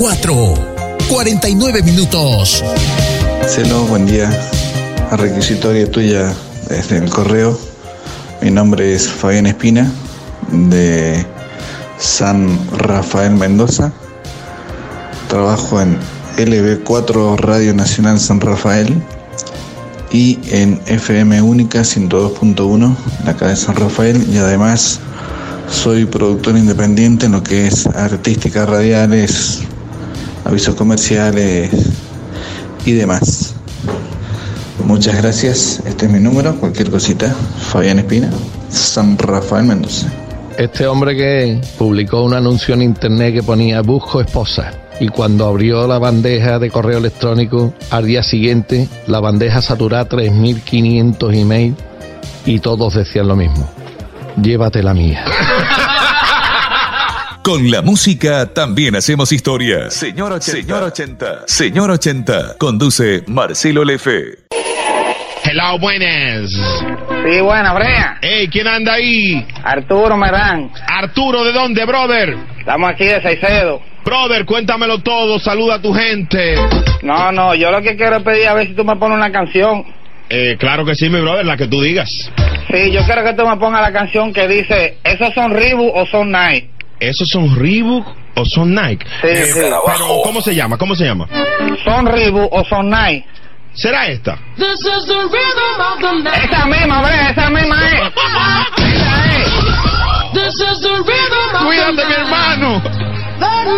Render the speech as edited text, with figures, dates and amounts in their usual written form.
4. 49 minutos. Celo, buen día. A requisitoria tuya desde el correo. Mi nombre es Fabián Espina, de San Rafael, Mendoza. Trabajo en LB4 Radio Nacional San Rafael y en FM Única 102.1, acá de San Rafael, y además soy productor independiente en lo que es artística, radiales, avisos comerciales y demás. Muchas gracias, este es mi número, cualquier cosita, Fabián Espina, San Rafael, Mendoza. Este hombre que publicó un anuncio en internet que ponía busco esposa, y cuando abrió la bandeja de correo electrónico, al día siguiente la bandeja saturaba 3.500 emails y todos decían lo mismo: llévate la mía. Con la música también hacemos historia. Señor 80. Señor 80. Conduce Marcelo Lefe. Hello, buenas. Sí, buena, Brea. Hey, ¿quién anda ahí? Arturo Merán. Arturo, ¿de dónde, brother? Estamos aquí de Saicedo. Brother, cuéntamelo todo, saluda a tu gente. No, yo lo que quiero es pedir a ver si tú me pones una canción. Claro que sí, mi brother, la que tú digas. Sí, yo quiero que tú me pongas la canción que dice, ¿esos son Reebok o son Nike? ¿Esos son Reebok o son Nike? Sí, sí. Pero, ¿cómo se llama? ¿Son Reebok o son Nike? ¿Será esta? Esa misma, Brea, esa misma es. Esa es. Cuídate, mi hermano.